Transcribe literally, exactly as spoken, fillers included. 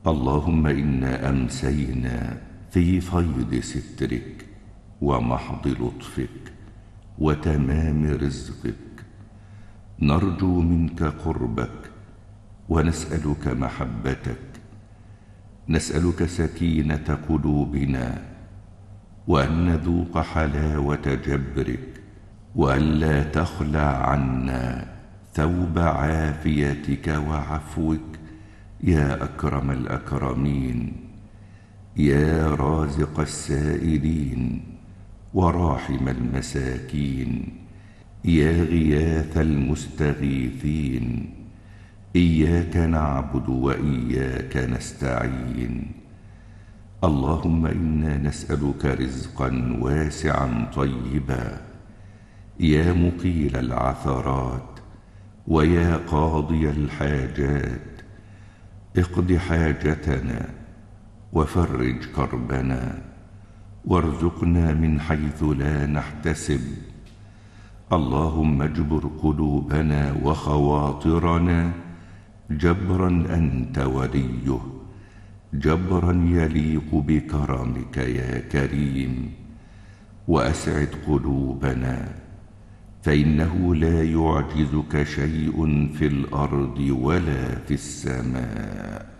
اللهم إنا أمسينا في فيض سترك ومحض لطفك وتمام رزقك، نرجو منك قربك ونسألك محبتك، نسألك سكينة قلوبنا، وأن نذوق حلاوة جبرك، وألا تخلع عنا ثوب عافيتك وعفوك يا أكرم الأكرمين، يا رازق السائلين وراحم المساكين، يا غياث المستغيثين. إياك نعبد وإياك نستعين. اللهم إنا نسألك رزقا واسعا طيبا، يا مقيل العثرات ويا قاضي الحاجات، اقض حاجتنا وفرج كربنا، وارزقنا من حيث لا نحتسب. اللهم اجبر قلوبنا وخواطرنا جبرا أنت وليه، جبرا يليق بكرمك يا كريم. وأسعد قلوبنا، فإنه لا يعجزك شيء في الأرض ولا في السماء.